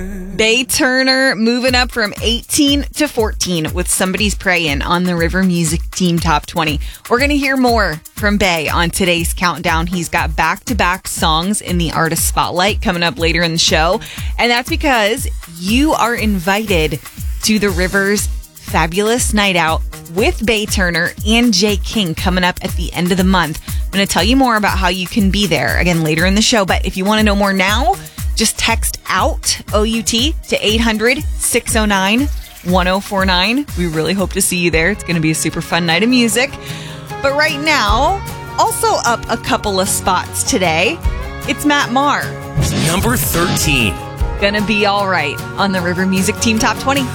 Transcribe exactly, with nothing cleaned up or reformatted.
Bay Turner moving up from eighteen to fourteen with Somebody's Praying on the River Music Team Top twenty. We're going to hear more from Bay on today's countdown. He's got back-to-back songs in the Artist Spotlight coming up later in the show. And that's because you are invited to the River's fabulous night out with Bay Turner and Jay King coming up at the end of the month. I'm going to tell you more about how you can be there again later in the show. But if you want to know more now, just text OUT, O U T, to eight hundred, six oh nine, one oh four nine. We really hope to see you there. It's going to be a super fun night of music. But right now, also up a couple of spots today, it's Matt Maher. Number thirteen. Gonna Be All Right on the River Music Team Top twenty.